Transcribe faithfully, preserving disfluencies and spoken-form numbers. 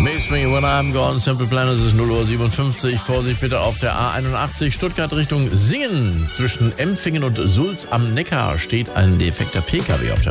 Miss Me When I'm Gone, Simple Plan, es ist null Uhr siebenundfünfzig. Vorsicht bitte auf der A einundachtzig Stuttgart Richtung Singen. Zwischen Empfingen und Sulz am Neckar steht ein defekter P K W auf der